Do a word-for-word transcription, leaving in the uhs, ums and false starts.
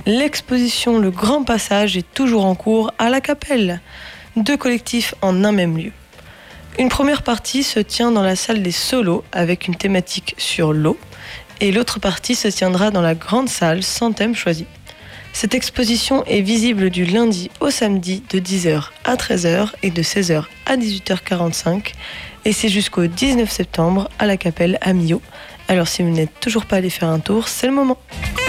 L'exposition Le Grand Passage est toujours en cours à la Capelle. Deux collectifs en un même lieu. Une première partie se tient dans la salle des solos avec une thématique sur l'eau et l'autre partie se tiendra dans la grande salle sans thème choisi. Cette exposition est visible du lundi au samedi de dix heures à treize heures et de seize heures à dix-huit heures quarante-cinq et c'est jusqu'au dix-neuf septembre à la Capelle à Millau. Alors si vous n'êtes toujours pas allé faire un tour, c'est le moment.